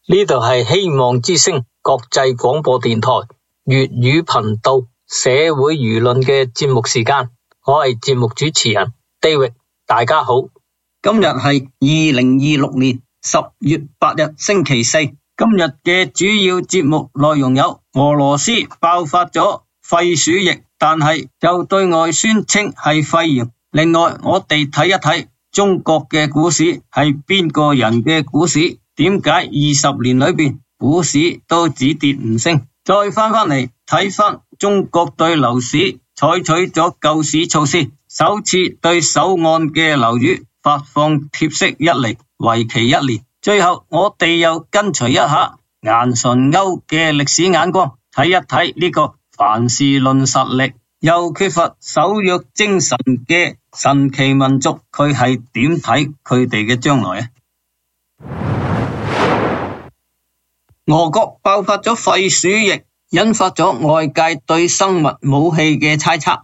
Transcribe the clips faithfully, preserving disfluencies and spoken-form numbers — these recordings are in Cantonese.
呢度係希望之聲國際廣播電台粵語頻道社會輿論嘅節目時間，我係節目主持人 David， 大家好。 今日係二零二六年十月八日星期四。今日嘅主要節目內容有：俄羅斯爆發咗肺鼠疫，但係又對外宣稱係肺炎。另外，我哋睇一睇中國嘅股市係邊個人嘅股市？點解二十年裏邊股市都只跌唔升？再翻返嚟睇翻中國對樓市採取咗救市措施，首次對首按嘅樓宇發放貼息一厘，為期一年。最後我哋又跟隨一下顏純鈎嘅歷史眼光，睇一睇呢個凡事論實力又缺乏守約精神嘅神奇民族，佢係點睇佢哋嘅將來啊？俄國爆發咗肺鼠疫，引發咗外界對生物武器嘅猜測。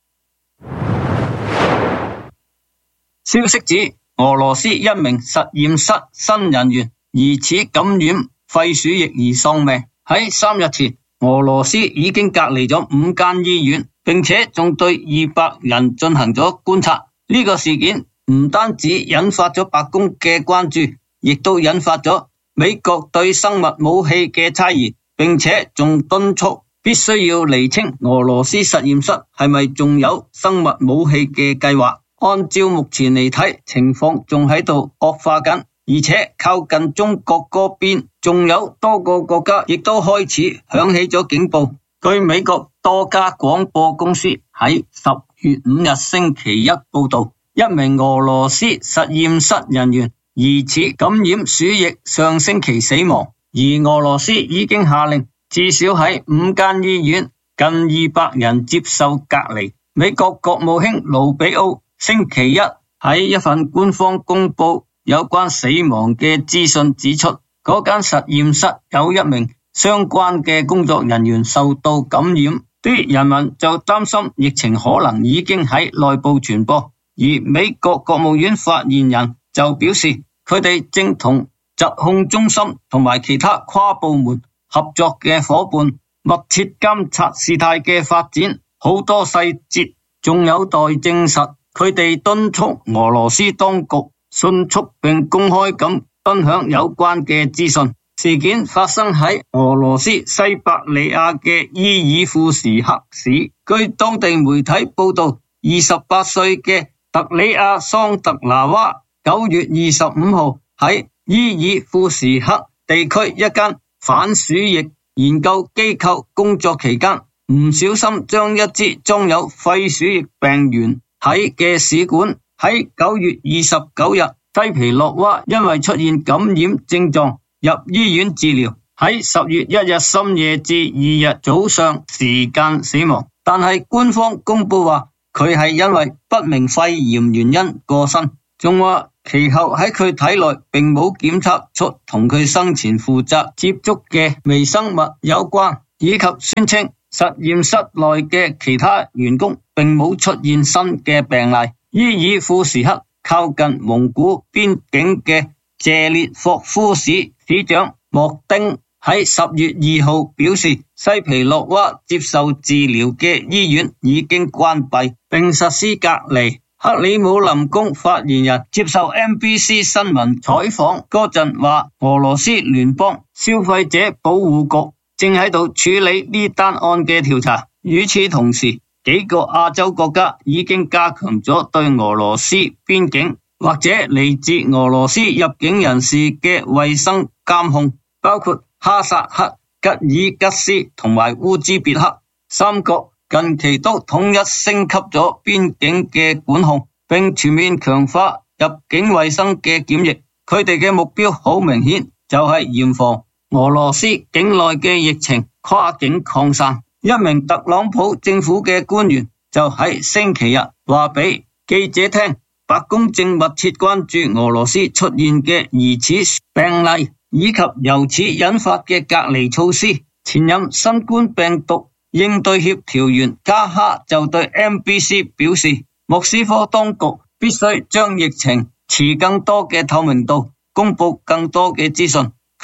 消息指俄羅斯一名實驗室新人員疑似感染肺鼠疫而喪命。喺三日前，俄羅斯已經隔離咗五間醫院，並且仲對二百人進行咗觀察。呢個事件唔單止引發咗白宮嘅關注，亦都引發咗美國對生物武器嘅猜疑，並且仲敦促必須要釐清俄羅斯實驗室係咪仲有生物武器嘅計劃。按照目前嚟睇，情況仲喺度惡化緊，而且靠近中國嗰邊仲有多個國家亦都開始響起咗警報。據美國多家廣播公司喺十月五日星期一報道，一名俄羅斯實驗室人員疑似感染鼠疫，上星期死亡，而俄羅斯已經下令至少喺五間醫院近二百人接受隔離。美國國務卿盧比奧星期一喺一份官方公布有關死亡嘅資訊指出，嗰間實驗室有一名相關嘅工作人員受到感染，啲人民就擔心疫情可能已經喺內部傳播，而美國國務院發言人就表示，佢哋正同疾控中心同埋其他跨部門合作嘅夥伴密切監察事態嘅發展，好多細節仲有待證實。佢哋敦促俄羅斯當局迅速並公開咁分享有關嘅資訊。事件發生喺俄羅斯西伯利亞嘅伊爾庫什克市。據當地媒體報道，二十八歲嘅特里亞桑特拿娃九月二十五號喺伊爾庫什克地區一間反鼠疫研究機構工作期間，唔小心將一支裝有肺鼠疫病原體嘅試管喺九月二十九日西皮洛娃因為出現感染症狀入醫院治療，喺十月一日深夜至二日早上時間死亡。但係官方公布話佢係因為不明肺炎原因過身，仲話其後喺佢體內並冇檢測出同佢生前負責接觸嘅微生物有關，以及宣稱實驗室內嘅其他員工並冇出現新嘅病例。伊爾庫什克靠近蒙古邊境嘅謝列霍夫市市長莫丁喺十月二號表示，西皮洛娃接受治療嘅醫院已經關閉並實施隔離。克里姆林宮發言人接受 N B C 新聞採訪嗰陣話，俄羅斯聯邦消費者保護局正喺度處理呢單案嘅調查。與此同時，幾個亞洲國家已經加強咗對俄羅斯邊境或者嚟自俄羅斯入境人士嘅衛生監控，包括哈薩克、吉爾吉斯同埋烏茲別克三國近期都統一升級咗邊境嘅管控，並全面強化入境衛生嘅檢疫。佢哋嘅目標好明顯，就係嚴防俄羅斯境內嘅疫情跨境擴散。一名特朗普政府嘅官員就喺星期日話俾記者聽，白宮正密切關注俄羅斯出現嘅疑似病例，以及由此引發嘅隔離措施。前任新冠病毒應對協調員加哈就對 N B C 表示，莫斯科當局必須將疫情持更多嘅透明度，公布更多嘅資訊。佢話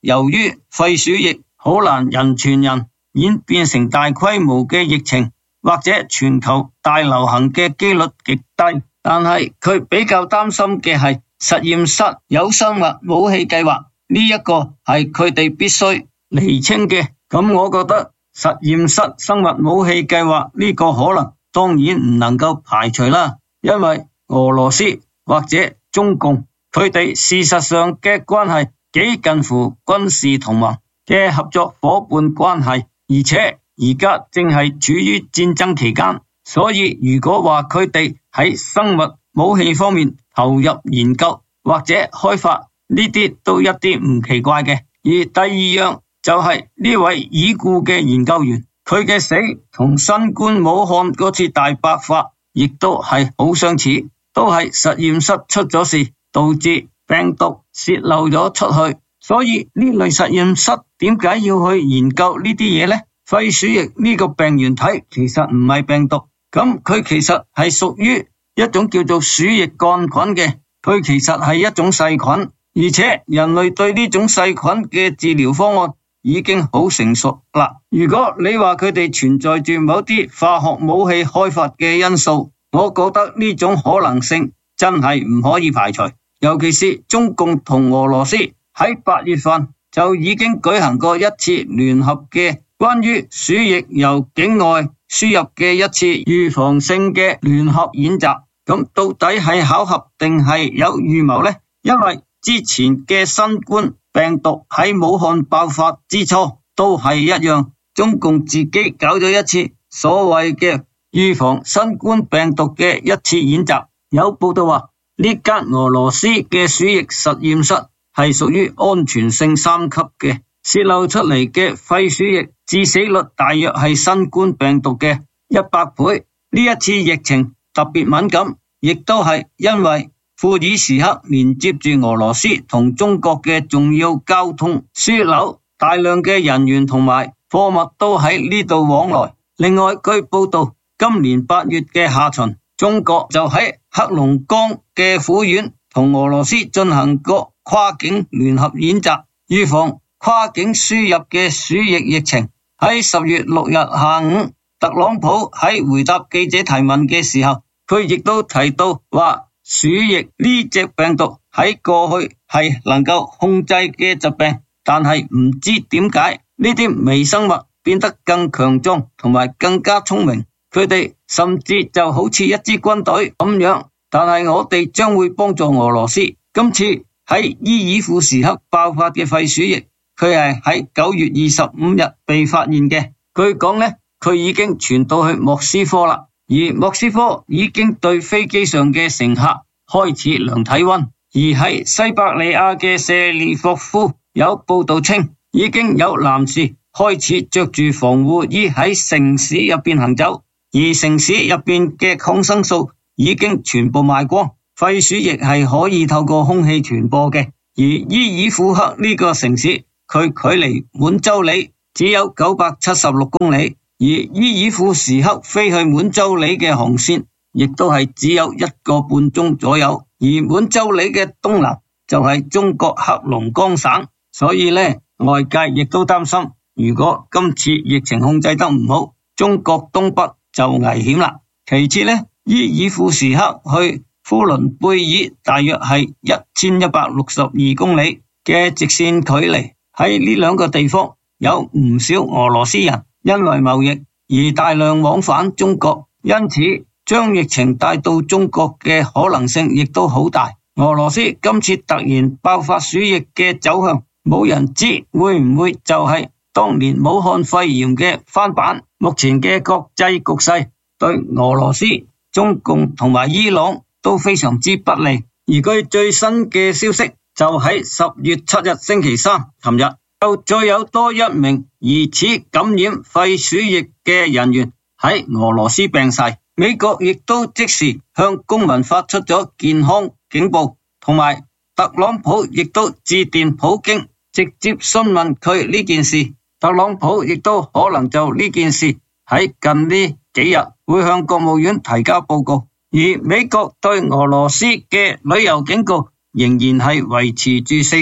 由於肺鼠疫好難人傳人，演變成大規模嘅疫情或者全球大流行嘅幾率極低。但係佢比較擔心嘅係實驗室有生物武器計劃，呢一個係佢哋必須釐清嘅。咁我覺得實驗室生物武器計劃呢個可能當然唔能夠排除啦，因為俄羅斯或者中共佢哋事實上嘅關係幾近乎軍事同盟嘅合作夥伴關係，而且而家正係處於戰爭期間，所以如果話佢哋喺生物武器方面投入研究或者開發，呢啲都一啲唔奇怪嘅。而第二樣就係呢位已故嘅研究員，佢嘅死同新冠武漢嗰次大爆發亦都係好相似，都係實驗室出咗事，導致病毒洩漏咗出去。所以呢類實驗室點解要去研究呢啲嘢呢？肺鼠疫呢個病原體其實唔係病毒，咁佢其實係屬於一種叫做鼠疫桿菌嘅，佢其實係一種細菌，而且人類對呢種細菌嘅治療方案已經好成熟啦。如果你話佢哋存在住某啲化學武器開發嘅因素，我覺得呢種可能性真係唔可以排除。尤其是中共同俄羅斯喺八月份就已經舉行過一次聯合嘅關於鼠疫由境外輸入嘅一次預防性嘅聯合演習。咁到底係巧合定係有預謀呢？因為之前嘅新冠病毒喺武漢爆發之初都係一樣，中共自己搞咗一次所謂嘅預防新冠病毒嘅一次演習。有報道話呢間俄羅斯嘅鼠疫實驗室係屬於安全性三級嘅，洩漏出嚟嘅肺鼠疫致死率大約係新冠病毒嘅一百倍。呢一次疫情特別敏感，亦都係因為庫爾時刻連接住俄羅斯同中國嘅重要交通樞紐，大量嘅人員同埋貨物都喺呢度往來。另外據報道，今年八月嘅下旬，中國就喺黑龍江嘅虎縣同俄羅斯進行過跨境聯合演習，預防跨境輸入嘅鼠疫疫情。喺十月六日下午，特朗普喺回答記者提問嘅時候，佢亦都提到話鼠疫呢隻病毒喺過去係能夠控制嘅疾病，但係唔知點解呢啲微生物變得更強壯同埋更加聰明，佢哋甚至就好似一支軍隊咁樣。但係我哋將會幫助俄羅斯。今次喺伊爾庫什克爆發嘅肺鼠疫，佢係喺九月二十五日被發現嘅。據講呢，佢已經傳到去莫斯科啦，而莫斯科已經對飛機上嘅乘客開始量體溫。而喺西伯利亞嘅謝利霍夫有報道稱，已經有男士開始着住防護衣喺城市入邊行走，而城市入邊嘅抗生素已經全部賣光。肺鼠疫係可以透過空氣傳播嘅，而伊爾庫克呢個城市佢距離滿洲里只有九百七十六公里，而伊爾庫什克飛去滿洲里嘅航線亦都係只有一個半鐘左右，而滿洲里嘅東南就係中國黑龍江省，所以呢，外界亦都擔心，如果今次疫情控制得唔好，中國東北就危險啦。其次呢，伊爾庫什克去呼倫貝爾大約係一千一百六十二公里嘅直線距離，喺呢兩個地方有唔少俄羅斯人因為貿易而大量往返中國，因此將疫情帶到中國嘅可能性亦都好大。俄羅斯今次突然爆發鼠疫嘅走向，冇人知會唔會就係當年武漢肺炎嘅翻版。目前嘅國際局勢對俄羅斯、中共同埋伊朗都非常之不利，而據最新嘅消息，就喺十月七日星期三，琴日又再有多一名疑似感染肺鼠疫嘅人員喺俄羅斯病逝。美國亦都即時向公民發出咗健康警報，同埋特朗普亦都致電普京，直接詢問佢呢件事。特朗普亦都可能就呢件事喺近呢幾日會向國務院提交報告。而美國對俄羅斯嘅旅遊警告仍然係維持住四級。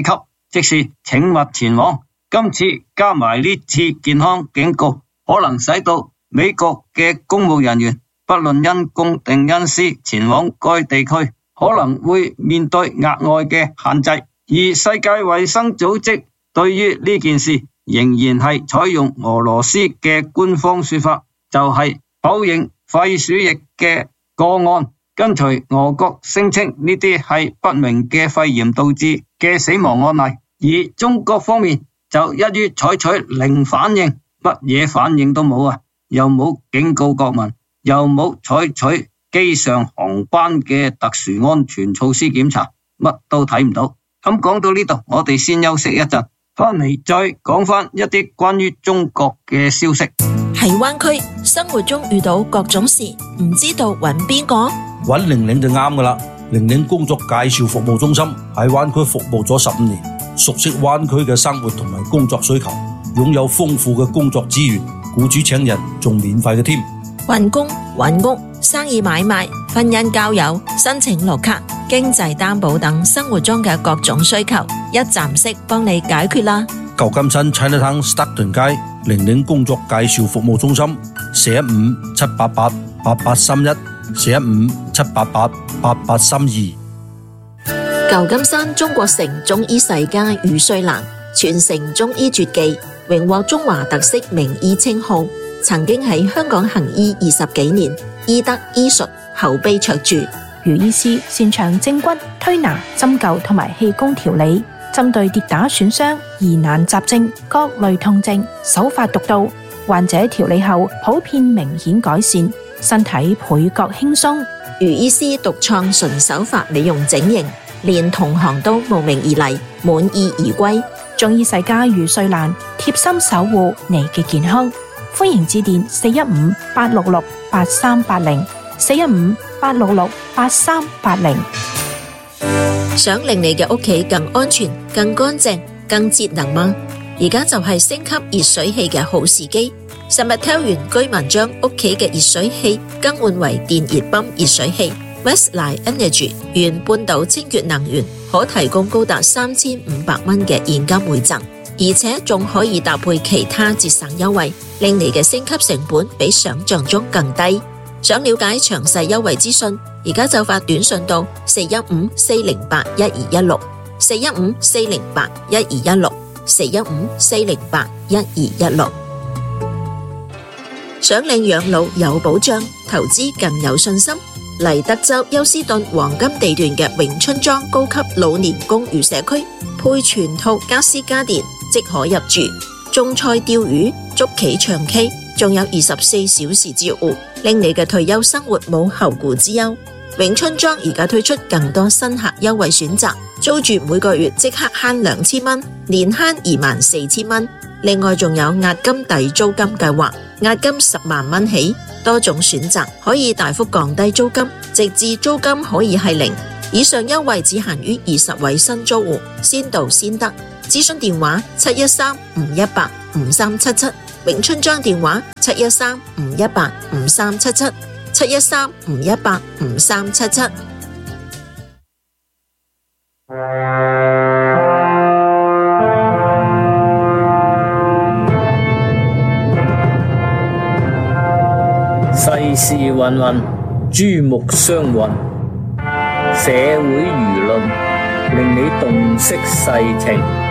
即是請勿前往。今次加埋呢次健康警告，可能使到美國嘅公務人員不論因公定因私前往該地區，可能會面對額外嘅限制。而世界衛生組織對於呢件事仍然係採用俄羅斯嘅官方說法，就係否認肺鼠疫嘅個案，跟隨俄國聲稱呢啲係不明嘅肺炎導致嘅死亡案例。而中國方面就一於採取零反應，乜嘢反應都冇啊，又冇警告國民，又冇採取機上航班嘅特殊安全措施檢查，乜都睇唔到。咁講到呢度，我哋先休息一陣，翻嚟再講翻一啲關於中國嘅消息。 喺灣區生活中遇到各種事，唔知道揾邊個？ 揾玲玲就啱噶啦。玲玲工作介紹服務中心喺灣區服務咗十五年，熟悉灣區嘅生活同埋工作需求，擁有豐富嘅工作資源，僱主請人仲免費嘅添。 揾工、揾屋、生意買賣、婚姻交友、申請綠卡、經濟擔保等生活中嘅各種需求，一站式幫你解決啦。 舊金山 Chinatown Stockton 街玲玲工作介紹服務中心，四一五七八八八八三一，四一五七八八八八三二。 舊金山中國城中醫世家余瑞蘭，傳承中醫絕技，榮獲中華特色名醫稱號，曾經喺香港行醫二十幾年，醫德醫術口碑卓著。 余醫師擅長正骨、推拿、針灸同埋氣功調理，針對跌打損傷、疑難雜症、各類痛症，手法獨到，患者調理後普遍明顯改善，身體倍覺輕鬆。 余醫師獨創純手法美容整形，連同行都慕名而嚟，滿意而歸。 中醫世家余瑞蘭貼心守護你嘅健康，歡迎致電四一五八六六八三八零，四一五八六六八三八零。 想令你嘅屋企更安全、更乾淨、更節能嗎？而家就係升級熱水器嘅好時機。Summertel 原居民將屋企嘅熱水器更換為電熱泵熱水器 Westline Energy 原半島清潔能源，可提供高達三千五百蚊嘅現金回贈，而且仲可以搭配其他節省優惠，令你嘅升級成本比想象中更低。想了解詳細優惠資訊，而家就發短信到四一五四零八一二一六，四一五四零八一二一六，四一五四零八一二一六。想令養老有保障，投資更有信心，嚟德州休斯頓黃金地段嘅永春莊高級老年公寓社區，配全套家私家電即可入住，種菜釣魚、捉棋唱 K， 仲有二十四小時照顧，令你嘅退休生活冇後顧之憂。永春莊而家推出更多新客優惠選擇，租住每個月即刻慳兩千蚊，年慳二萬四千蚊。另外仲有押金抵租金計劃，押金十萬蚊起，多種選擇可以大幅降低租金，直至租金可以係零。以上優惠只限於二十位新租戶，先到先得。諮詢電話七一三五一八五三七七，永春莊電話七一三五一八五三七七，七一三五一八五三七七。 世事芸芸，珠目相混，社會輿論令你洞悉世情。